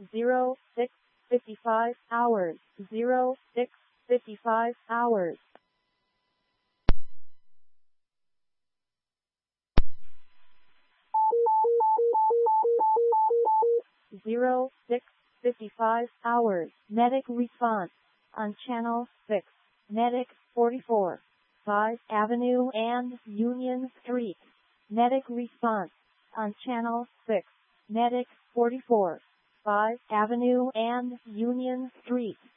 06:55 hours, 06:55 hours. 06:55 hours. Medic response on Channel 6. Medic 44, 5 Avenue and Union Street. Medic response on Channel 6. Medic 44, 5 Avenue and Union Street.